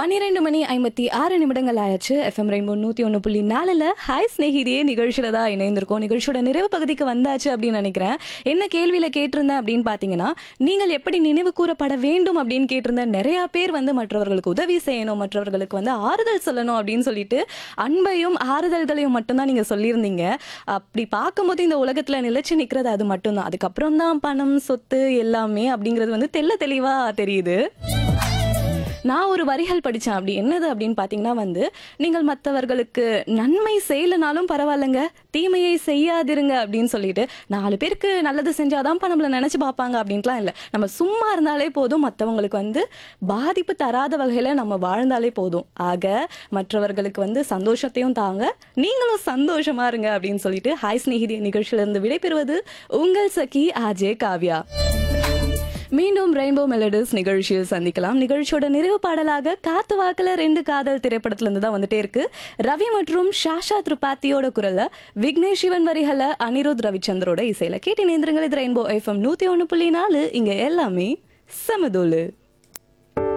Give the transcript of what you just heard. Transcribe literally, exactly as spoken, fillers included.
பன்னிரண்டு மணி ஐம்பத்தி ஆறு நிமிடங்கள் ஆயாச்சு. எஃப்எம் ரெயின்போ நூற்றி ஒன்று புள்ளி நாலில் ஹாய் ஸ்நேகிதியே நிகழ்ச்சியில் தான் இணைந்திருக்கோம். நிகழ்ச்சியோட நிறைவு பகுதிக்கு வந்தாச்சு அப்படின்னு நினைக்கிறேன். என்ன கேள்வியில் கேட்டிருந்தேன் அப்படின்னு பார்த்தீங்கன்னா, நீங்கள் எப்படி நினைவு கூறப்பட வேண்டும் அப்படின்னு கேட்டிருந்தேன். நிறையா பேர் வந்து மற்றவர்களுக்கு உதவி செய்யணும், மற்றவர்களுக்கு வந்து ஆறுதல் சொல்லணும் அப்படின்னு சொல்லிட்டு அன்பையும் ஆறுதல்களையும் மட்டும்தான் நீங்கள் சொல்லியிருந்தீங்க. அப்படி பார்க்கும்போது இந்த உலகத்தில் நிலைச்சு நிற்கிறது அது மட்டும்தான். அதுக்கப்புறம் தான் பணம், சொத்து எல்லாமே அப்படிங்கிறது வந்து தெள்ள தெளிவாக தெரியுது. நான் ஒரு வரிகள் படித்தேன். அப்படி என்னது அப்படின்னு பார்த்தீங்கன்னா வந்து, நீங்கள் மற்றவர்களுக்கு நன்மை செய்யலைனாலும் பரவாயில்லைங்க, தீமையை செய்யாதிருங்க அப்படின்னு சொல்லிட்டு, நாலு பேருக்கு நல்லது செஞ்சாதான் நம்மளை நினச்சி பார்ப்பாங்க அப்படின்ட்டுலாம் இல்லை. நம்ம சும்மா இருந்தாலே போதும், மற்றவங்களுக்கு வந்து பாதிப்பு தராத வகையில் நம்ம வாழ்ந்தாலே போதும். ஆக மற்றவர்களுக்கு வந்து சந்தோஷத்தையும் தாங்க, நீங்களும் சந்தோஷமா இருங்க அப்படின்னு சொல்லிட்டு ஹாய் ஸ்நேகிதி நிகழ்ச்சியிலிருந்து விடைபெறுவது உங்கள் சகி ஆஜே காவ்யா. மீண்டும் ரெயின்போ மெலடிஸ் நிகழ்ச்சியில் சந்திக்கலாம். நிகழ்ச்சியோட நிறைவு பாடலாக காத்து வாக்குல ரெண்டு காதல் திரைப்படத்துல இருந்து தான் வந்துட்டே இருக்கு. ரவி மற்றும் ஷாஷா திரிபாத்தியோட குரல்ல, விக்னேஷ் சிவன் வரிகள, அனிருத் ரவிச்சந்திரோட இசையில கேட்டு நேந்திரங்கள். இது ரெயின்போ எஃப்எம் நூத்தி ஒன்னு புள்ளி நாலு. இங்க எல்லாமே சமதோலு.